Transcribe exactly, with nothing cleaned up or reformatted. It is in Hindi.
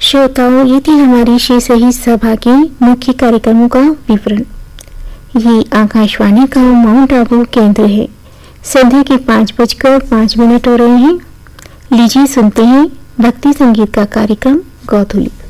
श्रोताओं, ये थी हमारी श्री सही सभा के मुख्य कार्यक्रमों का विवरण। ये आकाशवाणी का माउंट आबू केंद्र है। संध्या के पाँच बजकर पाँच मिनट हो रहे हैं। लीजिए सुनते हैं भक्ति संगीत का कार्यक्रम गौधुली।